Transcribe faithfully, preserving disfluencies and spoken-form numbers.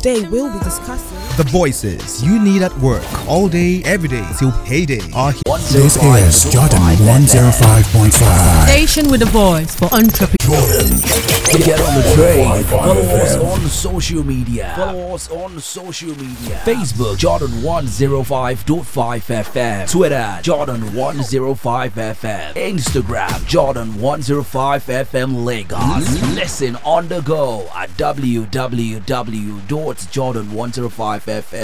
Today we'll be discussing the voices you need at work all day, every day till payday are here. This is Jordan one oh five point five. Station with a voice for entrepreneurs. Get on the train. Follow us on social media. Follow us on social media. Facebook Jordan one oh five point five F M. Twitter Jordan one oh five F M. Instagram Jordan one oh five F M Lagos. Listen on the go at w w w dot jordan one oh five f m